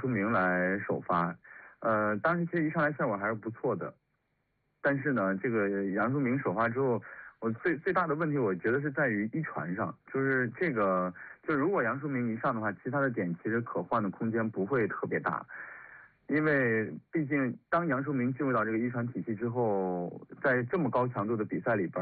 书明来首发。当时其实一上来效果还是不错的，但是呢，这个杨书明首发之后，我最大的问题，我觉得是在于一传上，就是这个，就如果杨书明一上的话，其他的点其实可换的空间不会特别大，因为毕竟当杨书明进入到这个一传体系之后，在这么高强度的比赛里边，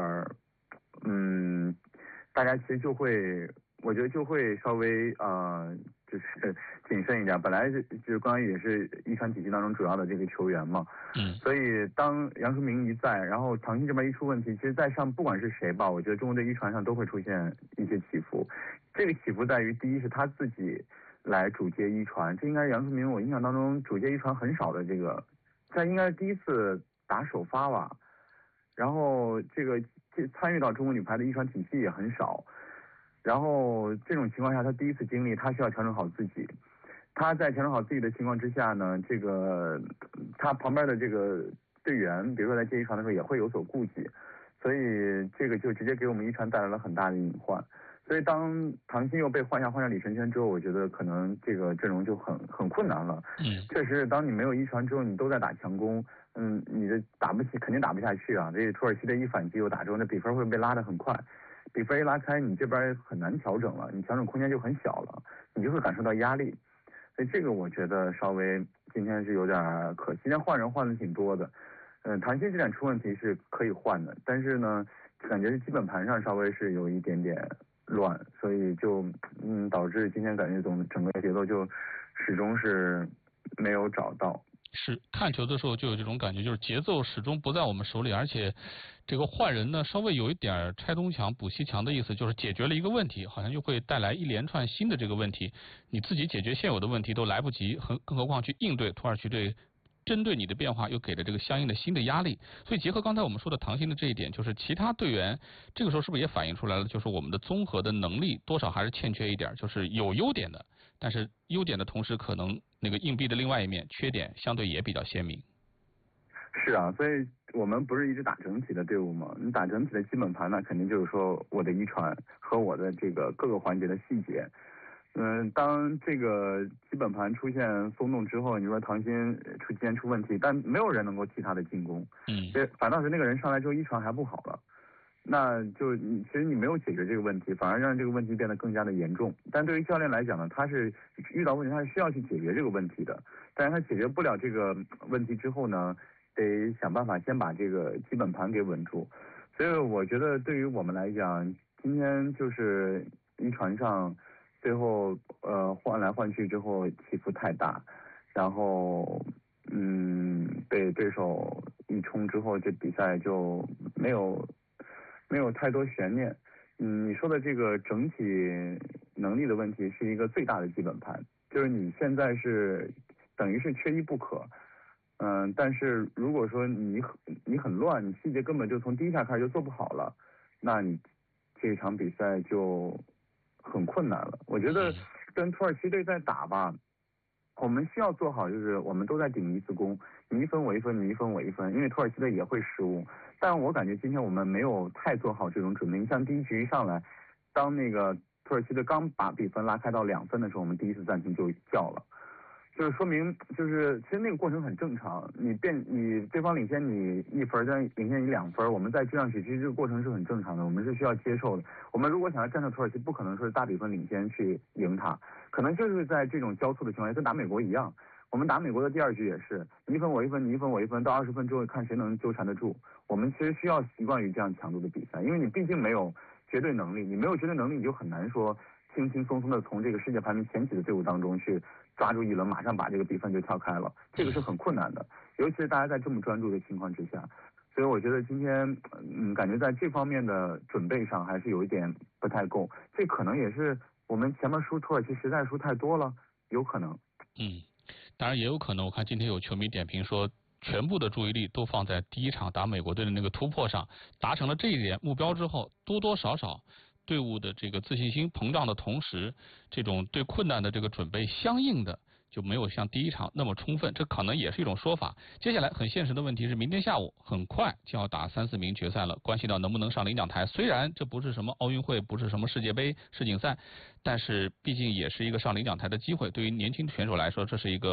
大家其实就会，我觉得就会稍微就是谨慎一点。本来就是关羽也是一传体系当中主要的这个球员嘛，所以当杨书明一在，然后唐鑫这边一出问题，其实在上不管是谁吧，我觉得中国队一传上都会出现一些起伏。这个起伏在于，第一是他自己来主接一传，这应该是杨书明我印象当中主接一传很少的这个，这应该是第一次打首发吧。然后这参与到中国女排的一传体系也很少。然后这种情况下，他第一次经历，他需要调整好自己。他在调整好自己的情况之下呢，这个他旁边的这个队员，比如说在接一传的时候也会有所顾忌，所以这个就直接给我们一传带来了很大的隐患。所以当唐鑫又被换下李承铨之后，我觉得可能这个阵容就很困难了。确实，当你没有一传之后，你都在打强攻，你的肯定打不下去啊。这土耳其的一反击又打中，那比分会被拉得很快。比分一拉开，你这边很难调整了，你调整空间就很小了，你就会感受到压力。所以这个我觉得稍微今天是有点可惜。今天换人换的挺多的，唐鑫这点出问题是可以换的，但是呢，感觉基本盘上稍微是有一点点乱，所以就导致今天感觉整个节奏就始终是没有找到。 是看球的时候就有这种感觉，就是节奏始终不在我们手里，而且这个换人呢稍微有一点拆东墙补西墙的意思，就是解决了一个问题，好像就会带来一连串新的这个问题，你自己解决现有的问题都来不及，更何况去应对土耳其队针对你的变化又给了这个相应的新的压力。所以结合刚才我们说的唐鑫的这一点，就是其他队员这个时候是不是也反映出来了，就是我们的综合的能力多少还是欠缺一点，就是有优点的，但是优点的同时可能那个硬币的另外一面缺点相对也比较鲜明。 是啊，所以我们不是一直打整体的队伍吗？你打整体的基本盘，那肯定就是说我的一传和我的这个各个环节的细节。当这个基本盘出现松动之后，你说唐鑫今天出问题，但没有人能够替他的进攻，反倒是那个人上来之后一传还不好了，那就其实你没有解决这个问题，反而让这个问题变得更加的严重。但对于教练来讲呢，他是遇到问题，他是需要去解决这个问题的，但是他解决不了这个问题之后呢，得想办法先把这个基本盘给稳住。所以我觉得对于我们来讲，今天就是一传上最后换来换去之后起伏太大，然后被对手一冲之后，这比赛就没有太多悬念。你说的这个整体能力的问题是一个最大的基本盘，就是你现在是等于是缺一不可。但是如果说你很乱，你细节根本就从第一下开始就做不好了，那你这场比赛就很困难了。我觉得跟土耳其队在打吧，我们需要做好就是我们都在顶一次攻，你一分我一分，你一分我一分，因为土耳其队也会失误。但我感觉今天我们没有太做好这种准备。你像第一局一上来，当那个土耳其队刚把比分拉开到2分的时候，我们第一次暂停就叫了。就是说明，就是其实那个过程很正常。你对方领先你1分，但领先你2分，我们再追上去，其实这个过程是很正常的，我们是需要接受的。我们如果想要战胜土耳其，不可能说是大比分领先去赢它，可能就是在这种交错的情况下，跟打美国一样。我们打美国的第2局也是，你一分我一分，你一分我一分，到20分之后看谁能纠缠得住。我们其实需要习惯于这样强度的比赛，因为你毕竟没有绝对能力，你没有绝对能力，你就很难说轻轻松松的从这个世界排名前几的队伍当中去抓住一轮，马上把这个比分就跳开了，这个是很困难的，尤其是大家在这么专注的情况之下。所以我觉得今天感觉在这方面的准备上还是有一点不太够，这可能也是我们前面输土耳其实在输太多了，有可能。 当然也有可能，我看今天有球迷点评说，全部的注意力都放在第一场打美国队的那个突破上，达成了这一点目标之后，多多少少队伍的这个自信心膨胀的同时，这种对困难的这个准备相应的就没有像第一场那么充分，这可能也是一种说法。接下来很现实的问题是，明天下午很快就要打3、4名决赛了，关系到能不能上领奖台。虽然这不是什么奥运会，不是什么世界杯、世锦赛，但是毕竟也是一个上领奖台的机会。对于年轻选手来说，这是一个